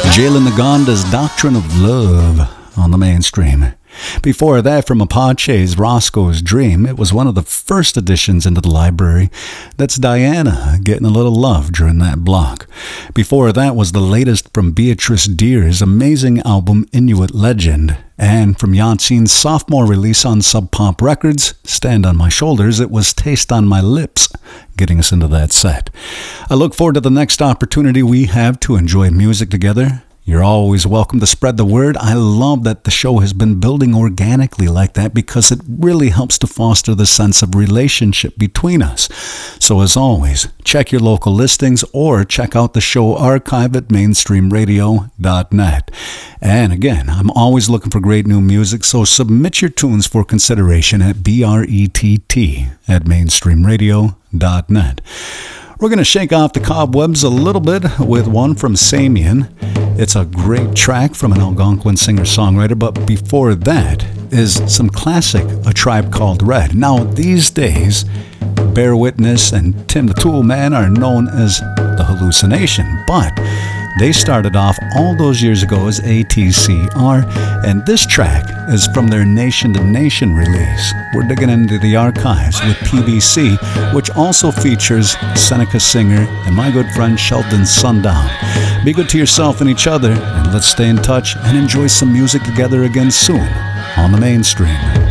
Jalen Nagonda's Doctrine of Love on the Mainstream. Before that, from Apache's Roscoe's Dream, it was one of the first additions into the library. That's Diana getting a little love during that block. Before that was the latest from Beatrice Deer's amazing album Inuit Legend. And from Yahtzene's sophomore release on Sub Pop Records, Stand on My Shoulders, it was Taste on My Lips, getting us into that set. I look forward to the next opportunity we have to enjoy music together. You're always welcome to spread the word. I love that the show has been building organically like that because it really helps to foster the sense of relationship between us. So as always, check your local listings or check out the show archive at mainstreamradio.net. And again, I'm always looking for great new music, so submit your tunes for consideration at brett@mainstreamradio.net. We're going to shake off the cobwebs a little bit with one from Samian. It's a great track from an Algonquin singer-songwriter, but before that is some classic A Tribe Called Red. Now, these days, Bear Witness and Tim the Tool Man are known as The Hallucination, but they started off all those years ago as ATCR, and this track is from their Nation to Nation release. We're digging into the archives with PBC, which also features Seneca Singer and my good friend Sheldon Sundown. Be good to yourself and each other, and let's stay in touch and enjoy some music together again soon on the Mainstream.